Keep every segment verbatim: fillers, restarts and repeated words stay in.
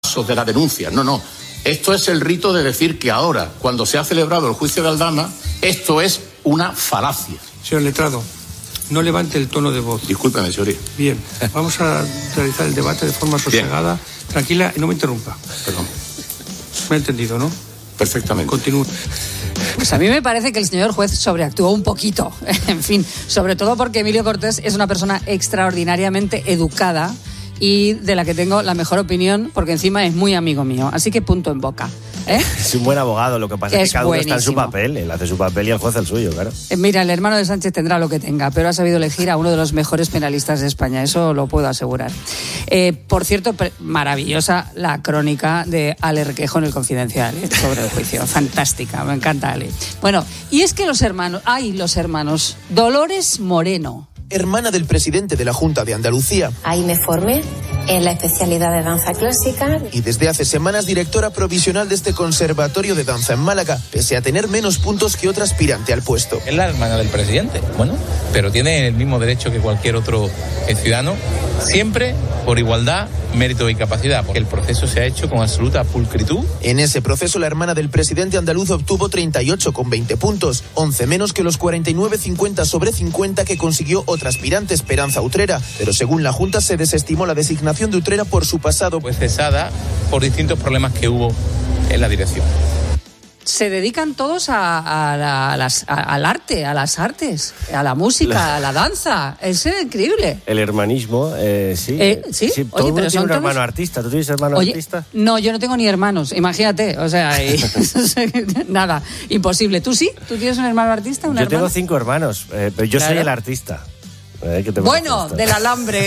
de la denuncia. No, no. Esto es el rito de decir que ahora, cuando se ha celebrado el juicio de Aldama, esto es una falacia. Señor letrado, no levante el tono de voz. Discúlpeme, señoría. Bien, vamos a realizar el debate de forma sosegada, Bien. tranquila y no me interrumpa. Perdón. Me ha entendido, ¿no? Perfectamente. Continúe. Pues a mí me parece que el señor juez sobreactuó un poquito. En fin, sobre todo porque Emilio Cortés es una persona extraordinariamente educada y de la que tengo la mejor opinión, porque encima es muy amigo mío. Así que punto en boca. ¿Eh? Es un buen abogado, lo que pasa es, es que cada buenísimo. uno está en su papel, él hace su papel y el juez el suyo, claro. Eh, mira, el hermano de Sánchez tendrá lo que tenga, pero ha sabido elegir a uno de los mejores penalistas de España, eso lo puedo asegurar. Eh, por cierto, pre- maravillosa la crónica de Ale Requejo en El Confidencial, ¿eh? sobre el juicio, fantástica, me encanta Ale. Bueno, y es que los hermanos, ay, los hermanos, Dolores Moreno, hermana del presidente de la Junta de Andalucía. Ahí me formé en la especialidad de danza clásica. Y desde hace semanas directora provisional de este conservatorio de danza en Málaga, pese a tener menos puntos que otra aspirante al puesto. Es la hermana del presidente, bueno, pero tiene el mismo derecho que cualquier otro ciudadano, siempre por igualdad, mérito y capacidad, porque el proceso se ha hecho con absoluta pulcritud. En ese proceso la hermana del presidente andaluz obtuvo treinta y ocho con veinte puntos, once menos que los cuarenta y nueve cincuenta sobre cincuenta que consiguió otra aspirante, Esperanza Utrera, pero según la Junta se desestimó la designación de Utrera por su pasado. Fue cesada por distintos problemas que hubo en la dirección. Se dedican todos a, a la, a las, a, al arte, a las artes, a la música, la... a la danza. Es increíble. El hermanismo, eh, sí. Eh, ¿Sí? sí. Todo Oye, el mundo pero tiene son un todos... hermano artista. ¿Tú tienes hermano Oye, artista? No, yo no tengo ni hermanos, imagínate. O sea, y... nada, imposible. ¿Tú sí? ¿Tú tienes un hermano artista? ¿Una yo hermana? tengo cinco hermanos, eh, pero yo claro. soy el artista. Eh, bueno, del alambre.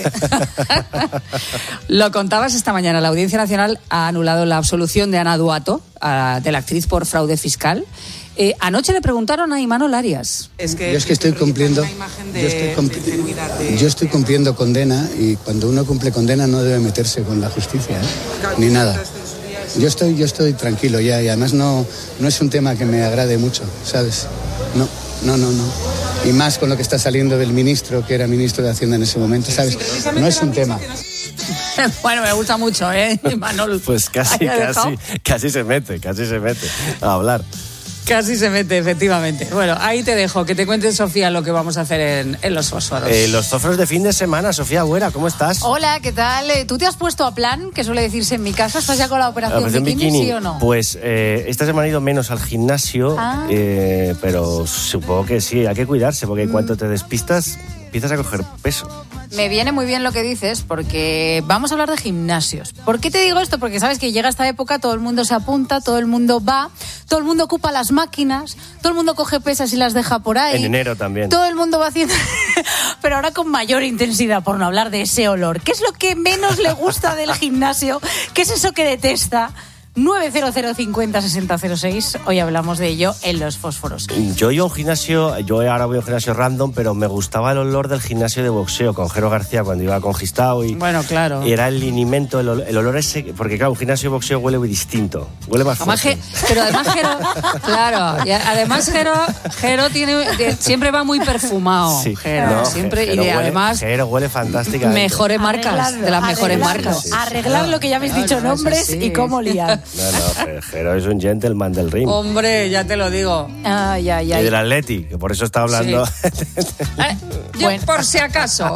Lo contabas esta mañana. La Audiencia Nacional ha anulado la absolución de Ana Duato, a, de la actriz por fraude fiscal. Eh, anoche le preguntaron a Imanol Arias. Es que yo es que estoy cumpliendo, de, yo, estoy cumpli- de... yo estoy cumpliendo condena y cuando uno cumple condena no debe meterse con la justicia, ¿eh? Ni nada. Yo estoy, yo estoy tranquilo ya y además no, no es un tema que me agrade mucho, ¿sabes? No, no, no, no. Y más con lo que está saliendo del ministro, que era ministro de Hacienda en ese momento, ¿sabes? No es un tema. Bueno, me gusta mucho, ¿eh, Imanol? Pues casi, casi, casi se mete, casi se mete a hablar. Casi se mete, efectivamente. Bueno, ahí te dejo, que te cuente Sofía lo que vamos a hacer en, en los fósforos. Eh, los fósforos de fin de semana, Sofía Agüera, ¿cómo estás? Hola, ¿qué tal? ¿Tú te has puesto a plan, que suele decirse en mi casa? ¿Estás ya con la operación, la operación bikini, bikini, sí o no? Pues eh, esta semana he ido menos al gimnasio, ah. eh, pero supongo que sí, hay que cuidarse, porque en mm. cuanto te despistas, empiezas a coger peso. Me viene muy bien lo que dices, porque vamos a hablar de gimnasios. ¿Por qué te digo esto? Porque sabes que llega esta época, todo el mundo se apunta, todo el mundo va, todo el mundo ocupa las máquinas, todo el mundo coge pesas y las deja por ahí. En enero también. Todo el mundo va haciendo... Pero ahora con mayor intensidad, por no hablar de ese olor. ¿Qué es lo que menos le gusta del gimnasio? ¿Qué es eso que detesta? nueve cero cero cincuenta sesenta cero seis. Hoy hablamos de ello en Los Fósforos. Yo iba a un gimnasio, yo ahora voy a un gimnasio random, pero me gustaba el olor del gimnasio de boxeo con Jero García cuando iba con Gistao y, bueno, claro. y era el linimento, el olor, el olor ese, porque claro, un gimnasio de boxeo huele muy distinto, huele más además, fuerte. Je, pero además Jero, claro, y además Jero, Jero tiene, siempre va muy perfumado, sí, Jero, no, siempre, Jero y huele, además Jero huele fantástica. Mejores marcas, arreglarlo, de las mejores arreglarlo, marcas. Sí, sí. Arreglar lo que ya habéis dicho, nombres sí. y cómo liar. No, no, Jero es un gentleman del ring. Hombre, ya te lo digo. Ay, ay, ay. Y del Atleti, que por eso está hablando. Sí. eh, yo bueno. por si acaso.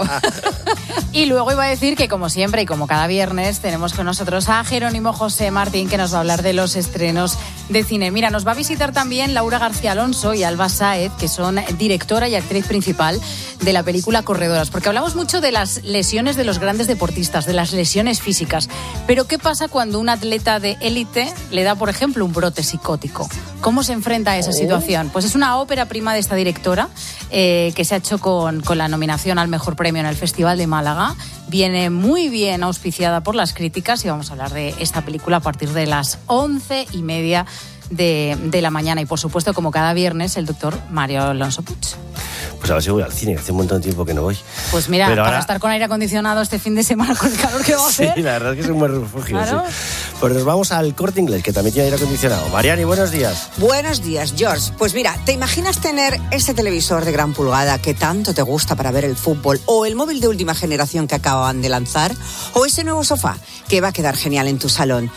Y luego iba a decir que, como siempre y como cada viernes, tenemos con nosotros a Jerónimo José Martín, que nos va a hablar de los estrenos de cine. Mira, nos va a visitar también Laura García Alonso y Alba Sáez, que son directora y actriz principal de la película Corredoras, porque hablamos mucho de las lesiones de los grandes deportistas, de las lesiones físicas. Pero ¿qué pasa cuando un atleta de élite le da, por ejemplo, un brote psicótico? ¿Cómo se enfrenta a esa situación? Pues es una ópera prima de esta directora eh, que se ha hecho con, con la nominación al mejor premio en el Festival de Málaga. Viene muy bien auspiciada por las críticas y vamos a hablar de esta película a partir de las once y media de, de la mañana. Y por supuesto, como cada viernes, el doctor Mario Alonso Puig. Pues ahora sí voy al cine, hace un montón de tiempo que no voy. Pues mira, Pero para ahora... estar con aire acondicionado este fin de semana con el calor que va a hacer. Sí, la verdad es que es un buen refugio. Claro. Sí. Pues nos vamos al Corte Inglés, que también tiene aire acondicionado. Mariani, buenos días. Buenos días, George. Pues mira, ¿te imaginas tener ese televisor de gran pulgada que tanto te gusta para ver el fútbol? ¿O el móvil de última generación que acaban de lanzar? ¿O ese nuevo sofá que va a quedar genial en tu salón?